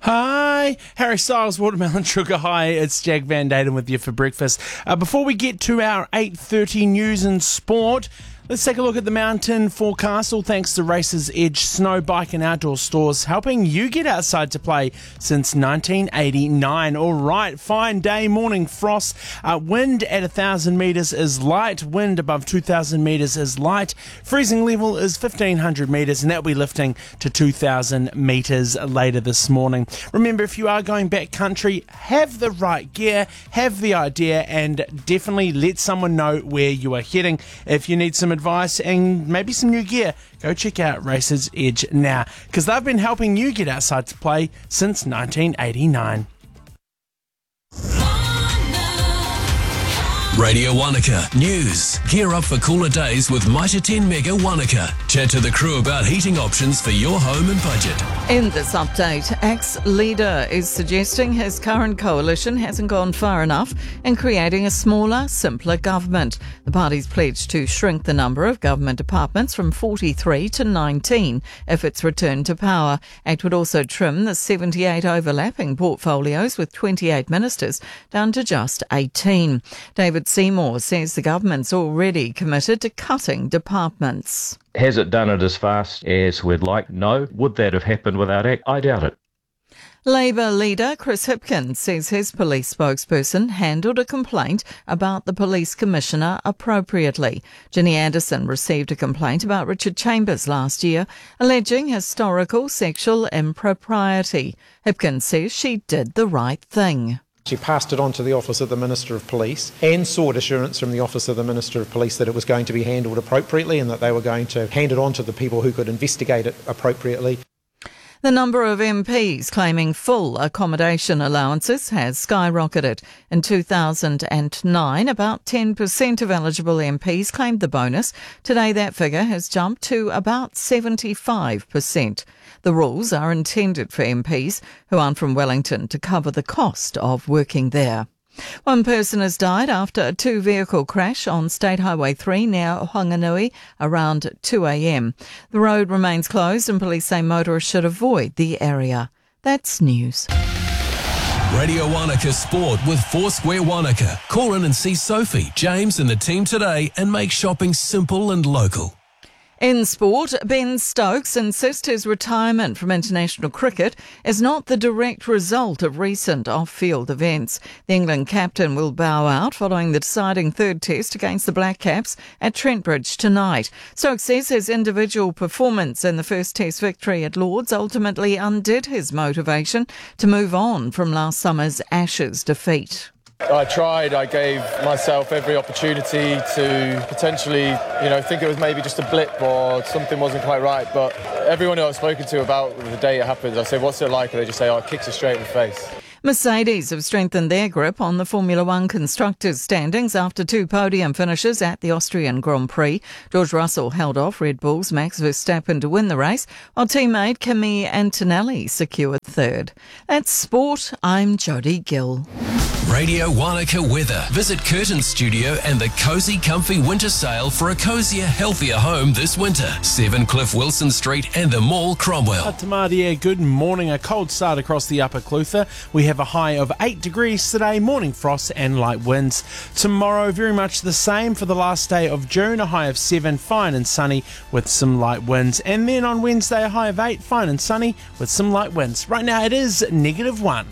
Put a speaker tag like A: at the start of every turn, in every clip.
A: Hi, Harry Styles, Watermelon Sugar High. It's Jack Van Daden with you for breakfast. Before we get to our 8:30 news and sport, let's take a look at the mountain forecast. All thanks to Races Edge Snow, Bike and Outdoor Stores, helping you get outside to play since 1989. All right, fine day, morning frost. Wind at 1,000 metres is light. Wind above 2,000 metres is light. Freezing level is 1,500 metres, and that'll be lifting to 2,000 metres later this morning. Remember, if you are going back country, have the right gear, have the idea, and definitely let someone know where you are heading. If you need some advice and maybe some new gear, go check out Races Edge now, because they've been helping you get outside to play since 1989.
B: Radio Wanaka News. Gear up for cooler days with Mitre 10 Mega Wanaka. Chat to the crew about heating options for your home and budget.
C: In this update, ex-leader is suggesting his current coalition hasn't gone far enough in creating a smaller, simpler government. The party's pledged to shrink the number of government departments from 43 to 19 if it's returned to power. Act would also trim the 78 overlapping portfolios with 28 ministers down to just 18. David Seymour says the government's already committed to cutting departments.
D: Has it done it as fast as we'd like? No. Would that have happened without ACT? I doubt it.
C: Labor leader Chris Hipkins says his police spokesperson handled a complaint about the police commissioner appropriately. Ginny Anderson received a complaint about Richard Chambers last year, alleging historical sexual impropriety. Hipkins says she did the right thing.
E: She passed it on to the Office of the Minister of Police and sought assurance from the Office of the Minister of Police that it was going to be handled appropriately and that they were going to hand it on to the people who could investigate it appropriately.
C: The number of MPs claiming full accommodation allowances has skyrocketed. In 2009, about 10% of eligible MPs claimed the bonus. Today, that figure has jumped to about 75%. The rules are intended for MPs who aren't from Wellington to cover the cost of working there. One person has died after a two-vehicle crash on State Highway 3 near Whanganui around 2 a.m. The road remains closed and police say motorists should avoid the area. That's news.
B: Radio Wanaka Sport with Foursquare Wanaka. Call in and see Sophie, James and the team today and make shopping simple and local.
C: In sport, Ben Stokes insists his retirement from international cricket is not the direct result of recent off-field events. The England captain will bow out following the deciding third test against the Black Caps at Trent Bridge tonight. Stokes says his individual performance in the first test victory at Lord's ultimately undid his motivation to move on from last summer's Ashes defeat.
F: I tried, I gave myself every opportunity to potentially, think it was maybe just a blip or something wasn't quite right. But everyone who I've spoken to about the day it happens, I say, what's it like? And they just say, it kicks you straight in the face.
C: Mercedes have strengthened their grip on the Formula One constructors' standings after two podium finishes at the Austrian Grand Prix. George Russell held off Red Bull's Max Verstappen to win the race, while teammate Kimi Antonelli secured third. That's sport. I'm Jodie Gill.
B: Radio Wanaka weather. Visit Curtin Studio and the Cozy Comfy Winter Sale for a cozier, healthier home this winter. 7 Cliff Wilson Street and the Mall, Cromwell.
A: Tamadia, good morning. A cold start across the Upper Clutha. We have a high of 8 degrees today, morning frost and light winds. Tomorrow, very much the same for the last day of June, a high of 7, fine and sunny with some light winds. And then on Wednesday, a high of 8, fine and sunny with some light winds. Right now, it is -1.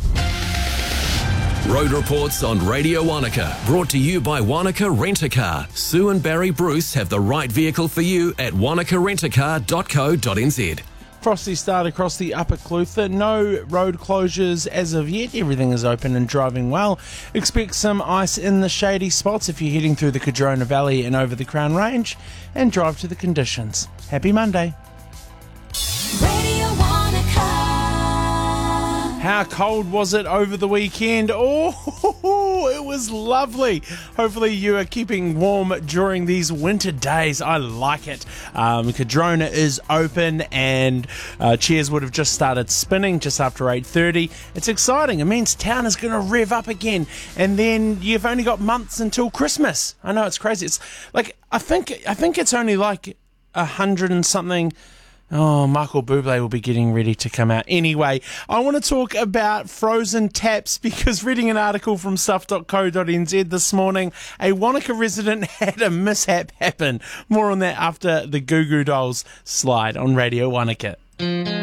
B: Road reports on Radio Wanaka, brought to you by Wanaka Rent-A-Car. Sue and Barry Bruce have the right vehicle for you at wanakarentacar.co.nz.
A: Frosty start across the Upper Clutha. No road closures as of yet. Everything is open and driving well. Expect some ice in the shady spots if you're heading through the Cardrona Valley and over the Crown Range, and drive to the conditions. Happy Monday.
G: Radio Wanaka.
A: How cold was it over the weekend? Oh, it was lovely. Hopefully you are keeping warm during these winter days. I like it. Cardrona is open and chairs would have just started spinning just after 8:30. It's exciting. It means town is going to rev up again. And then you've only got months until Christmas. I know it's crazy. It's like, I think it's only like 100 and something Oh, Michael Bublé will be getting ready to come out. Anyway, I want to talk about frozen taps because reading an article from stuff.co.nz this morning, a Wanaka resident had a mishap happen. More on that after the Goo Goo Dolls slide on Radio Wanaka.